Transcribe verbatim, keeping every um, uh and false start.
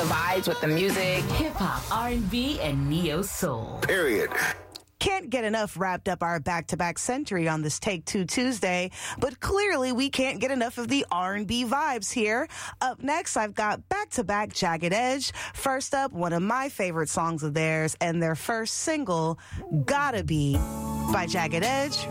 vibes with the music. Hip hop, R and B, and neo soul. Period. Can't get enough wrapped up our back-to-back century on this Take Two Tuesday, but clearly we can't get enough of the R and B vibes here. Up next, I've got back-to-back Jagged Edge. First up, one of my favorite songs of theirs and their first single, Gotta Be by Jagged Edge.